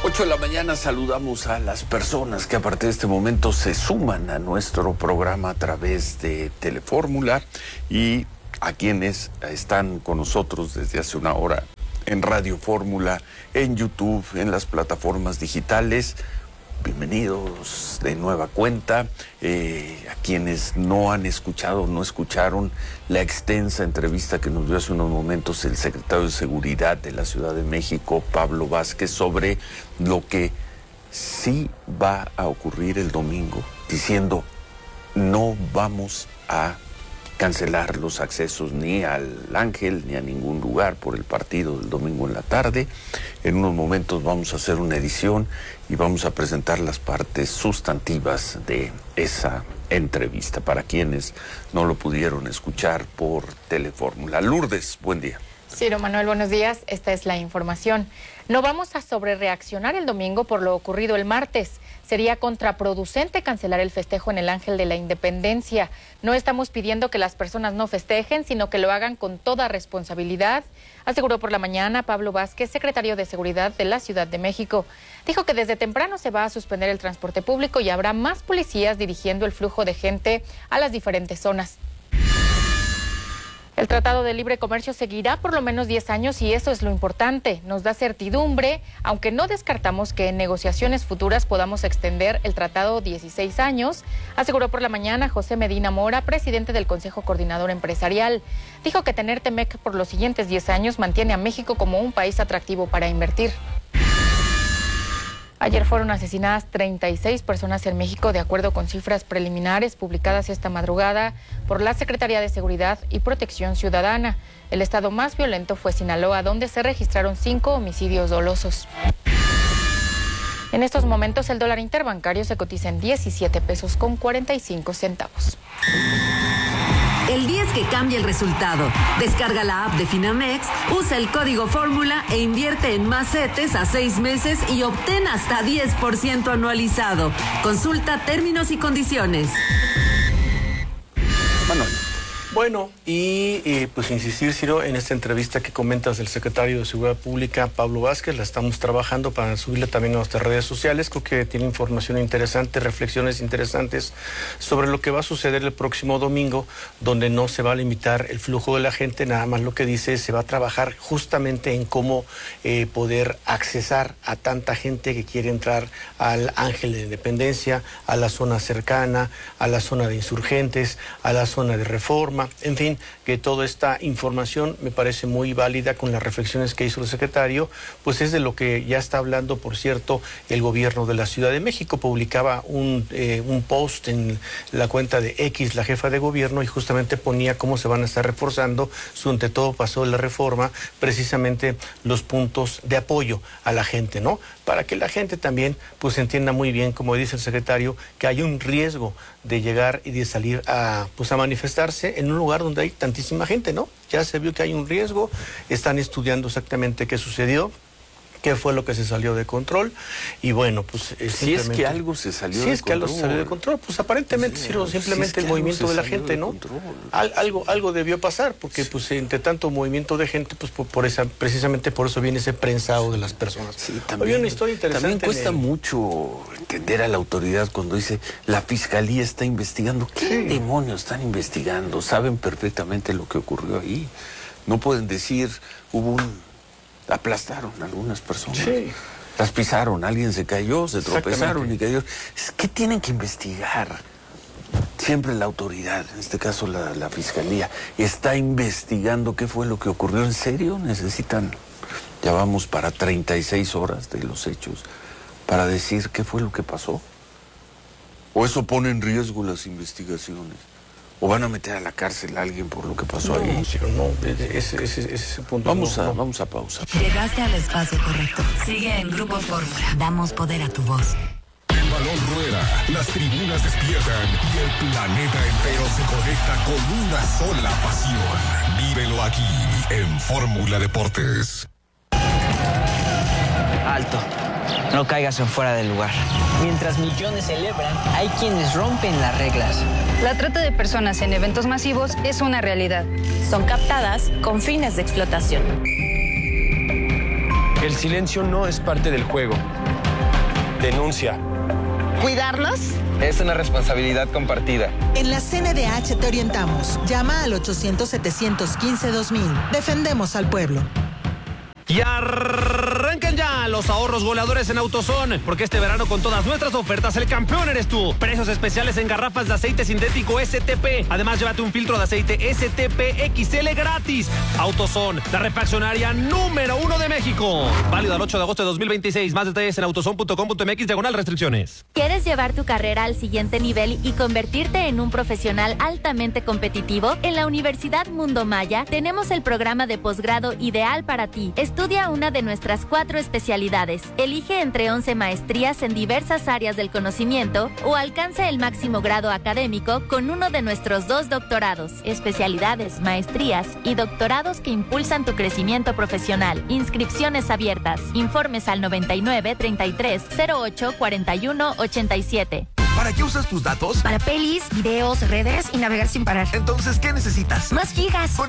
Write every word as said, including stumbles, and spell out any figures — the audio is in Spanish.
ocho de la mañana saludamos a las personas que a partir de este momento se suman a nuestro programa a través de Telefórmula y a quienes están con nosotros desde hace una hora en Radio Fórmula, en YouTube, en las plataformas digitales. Bienvenidos de nueva cuenta. Eh, a quienes no han escuchado, no escucharon la extensa entrevista que nos dio hace unos momentos el secretario de Seguridad de la Ciudad de México, Pablo Vázquez, sobre lo que sí va a ocurrir el domingo, diciendo no vamos a cancelar los accesos ni al Ángel ni a ningún lugar por el partido del domingo en la tarde. En unos momentos vamos a hacer una edición y vamos a presentar las partes sustantivas de esa entrevista para quienes no lo pudieron escuchar por Telefórmula. Lourdes, buen día. Ciro Manuel, buenos días. Esta es la información. No vamos a sobrereaccionar el domingo por lo ocurrido el martes. Sería contraproducente cancelar el festejo en el Ángel de la Independencia. No estamos pidiendo que las personas no festejen, sino que lo hagan con toda responsabilidad, aseguró por la mañana Pablo Vázquez, secretario de Seguridad de la Ciudad de México. Dijo que desde temprano se va a suspender el transporte público y habrá más policías dirigiendo el flujo de gente a las diferentes zonas. El Tratado de Libre Comercio seguirá por lo menos diez años y eso es lo importante. Nos da certidumbre, aunque no descartamos que en negociaciones futuras podamos extender el tratado dieciséis años, aseguró por la mañana José Medina Mora, presidente del Consejo Coordinador Empresarial. Dijo que tener Temec por los siguientes diez años mantiene a México como un país atractivo para invertir. Ayer fueron asesinadas treinta y seis personas en México, de acuerdo con cifras preliminares publicadas esta madrugada por la Secretaría de Seguridad y Protección Ciudadana. El estado más violento fue Sinaloa, donde se registraron cinco homicidios dolosos. En estos momentos el dólar interbancario se cotiza en diecisiete pesos con cuarenta y cinco centavos. El día es que cambia el resultado. Descarga la app de Finamex, usa el código Fórmula e invierte en más CETES a seis meses y obtén hasta diez por ciento anualizado. Consulta términos y condiciones. Manuel. Bueno, y eh, pues insistir, Ciro, en esta entrevista que comentas del secretario de Seguridad Pública, Pablo Vázquez, la estamos trabajando para subirla también a nuestras redes sociales. Creo que tiene información interesante, reflexiones interesantes sobre lo que va a suceder el próximo domingo, donde no se va a limitar el flujo de la gente, nada más lo que dice, se va a trabajar justamente en cómo eh, poder accesar a tanta gente que quiere entrar al Ángel de la Independencia, a la zona cercana, a la zona de Insurgentes, a la zona de Reforma. En fin, que toda esta información me parece muy válida con las reflexiones que hizo el secretario, pues es de lo que ya está hablando, por cierto, el gobierno de la Ciudad de México. Publicaba un, eh, un post en la cuenta de X, la jefa de gobierno, y justamente ponía cómo se van a estar reforzando, su ante todo pasó la reforma, precisamente los puntos de apoyo a la gente, ¿no? Para que la gente también pues entienda muy bien, como dice el secretario, que hay un riesgo de llegar y de salir a, pues, a manifestarse en un lugar donde hay tantísima gente, ¿no? Ya se vio que hay un riesgo, están estudiando exactamente qué sucedió, qué fue lo que se salió de control, y bueno, pues... Eh, si es que algo se salió si de control. Si es que algo se salió de control, pues aparentemente, sí, Ciro, simplemente si es el movimiento de la gente, ¿no? Al, algo, algo debió pasar, porque sí, pues entre tanto movimiento de gente, pues por, por esa, precisamente por eso viene ese prensado de las personas. Sí, también, Había una historia interesante. También cuesta el... mucho entender a la autoridad cuando dice, la fiscalía está investigando. ¿Qué sí. demonios están investigando? Saben perfectamente lo que ocurrió ahí. No pueden decir, hubo un... aplastaron a algunas personas, sí. las pisaron, alguien se cayó, se tropezaron y cayó. ¿Qué tienen que investigar? Siempre la autoridad, en este caso la, la fiscalía, está investigando qué fue lo que ocurrió. ¿En serio? Necesitan, ya vamos para treinta y seis horas de los hechos, para decir qué fue lo que pasó. ¿O eso pone en riesgo las investigaciones? ¿O van a meter a la cárcel a alguien por lo que pasó no, ahí? Sí, no, ese, ese, ese punto. Vamos, no, a, no. vamos a pausa. Llegaste al espacio correcto. Sigue en Grupo Fórmula. Damos poder a tu voz. El balón rueda, las tribunas despiertan y el planeta entero se conecta con una sola pasión. Vívelo aquí en Fórmula Deportes. Alto. No caigas en fuera del lugar. Mientras millones celebran, hay quienes rompen las reglas. La trata de personas en eventos masivos es una realidad. Son captadas con fines de explotación. El silencio no es parte del juego. denuncia. ¿Cuidarnos? Es una responsabilidad compartida. En la C N D H te orientamos. Llama al ochocientos, setecientos quince, dos mil. Defendemos al pueblo. Y arrancan ya los ahorros goleadores en AutoZone, porque este verano con todas nuestras ofertas el campeón eres tú. Precios especiales en garrafas de aceite sintético S T P. Además, llévate un filtro de aceite S T P X L gratis. AutoZone, la refaccionaria número uno de México. Válido al ocho de agosto de dos mil veintiséis. Más detalles en autozone punto com punto m x diagonal restricciones. ¿Quieres llevar tu carrera al siguiente nivel y convertirte en un profesional altamente competitivo? En la Universidad Mundo Maya tenemos el programa de posgrado ideal para ti. Estudia una de nuestras cuatro especialidades. Elige entre once maestrías en diversas áreas del conocimiento o alcanza el máximo grado académico con uno de nuestros dos doctorados. Especialidades, maestrías y doctorados que impulsan tu crecimiento profesional. Inscripciones abiertas. Informes al noventa y nueve, treinta y tres, cero ocho, cuarenta y uno, ochenta y siete. ¿Para qué usas tus datos? Para pelis, videos, redes y navegar sin parar. Entonces, ¿qué necesitas? Más gigas.